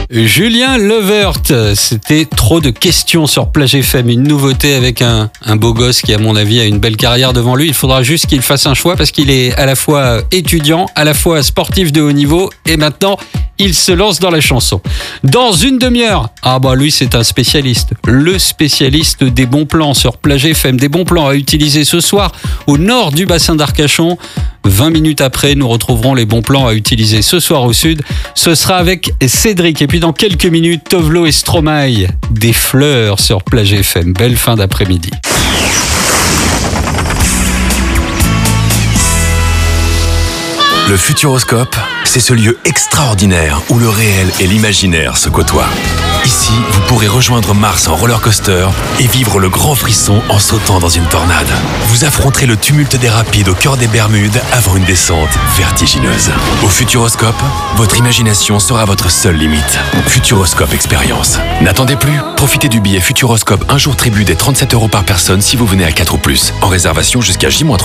Julien Levert, c'était trop de questions sur Plage FM, une nouveauté avec un beau gosse qui à mon avis a une belle carrière devant lui. Il faudra juste qu'il fasse un choix parce qu'il est à la fois étudiant, à la fois sportif de haut niveau et maintenant il se lance dans la chanson. Dans une demi-heure, lui c'est un spécialiste, le spécialiste des bons plans sur Plage FM, des bons plans à utiliser ce soir au nord du bassin d'Arcachon. 20 minutes après, nous retrouverons les bons plans à utiliser ce soir au sud. Ce sera avec Cédric. Et puis dans quelques minutes, Tovlo et Stromae. Des fleurs sur Plage FM. Belle fin d'après-midi. Le Futuroscope, c'est ce lieu extraordinaire où le réel et l'imaginaire se côtoient. Ici, vous pourrez rejoindre Mars en roller coaster et vivre le grand frisson en sautant dans une tornade. Vous affronterez le tumulte des rapides au cœur des Bermudes avant une descente vertigineuse. Au Futuroscope, votre imagination sera votre seule limite. Futuroscope Expérience. N'attendez plus, profitez du billet Futuroscope un jour tribu des 37 € par personne si vous venez à 4 ou plus. En réservation jusqu'à J-3.